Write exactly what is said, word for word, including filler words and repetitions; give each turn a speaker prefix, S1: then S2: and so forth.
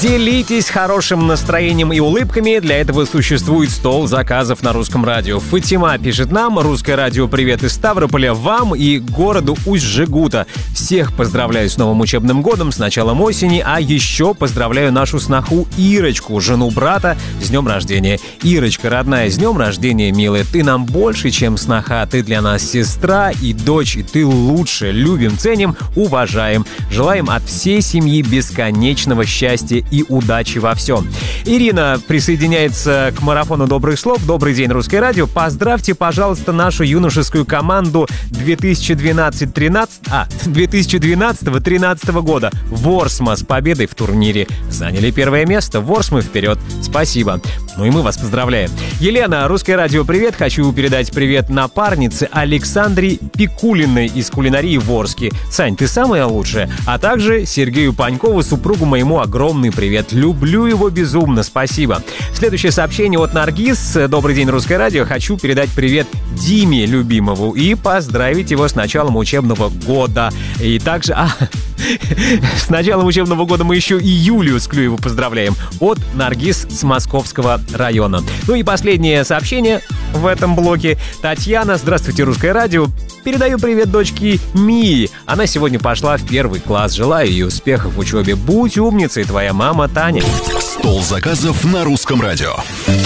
S1: Делитесь хорошим настроением и улыбками. Для этого существует стол заказов на Русском радио. Фатима пишет нам: Русское радио, привет из Ставрополя вам и городу Усть-Жигута. Всех поздравляю с новым учебным годом, с началом осени, а еще поздравляю нашу сноху Ирочку, жену брата, с днем рождения. Ирочка, родная, с днем рождения, милая. Ты нам больше, чем сноха. Ты для нас сестра и дочь, и ты лучше. Любим, ценим, уважаем. Желаем от всей семьи бесконечного счастья и удачи во всем. Ирина присоединяется к марафону добрых слов. Добрый день, Русское радио. Поздравьте, пожалуйста, нашу юношескую команду две тысячи двенадцать-тринадцать, а, две тысячи двенадцатого-тринадцатого года. Ворсма с победой в турнире. Заняли первое место. Ворсмы вперед. Спасибо. Ну и мы вас поздравляем. Елена, Русское радио, привет. Хочу передать привет напарнице Александре Пикулиной из кулинарии в Орске. Сань, ты самая лучшая. А также Сергею Панькову, супругу моему, огромный привет. Люблю его безумно. Спасибо. Следующее сообщение от Наргиз. Добрый день, Русское радио. Хочу передать привет Диме любимому и поздравить его с началом учебного года. И также... А, с началом учебного года мы еще и Юлию Склюеву поздравляем. От Наргиз с Московского района. Ну и последнее сообщение в этом блоке. Татьяна, здравствуйте, Русское радио. Передаю привет дочке Мии. Она сегодня пошла в первый класс. Желаю ей успехов в учебе. Будь умницей, твоя мама Таня.
S2: Стол заказов на Русском радио.